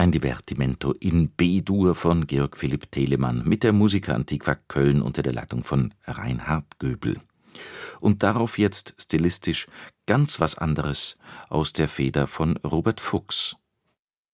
Ein Divertimento in B-Dur von Georg Philipp Telemann mit der Musica Antiqua Köln unter der Leitung von Reinhard Göbel. Und darauf jetzt stilistisch ganz was anderes aus der Feder von Robert Fuchs.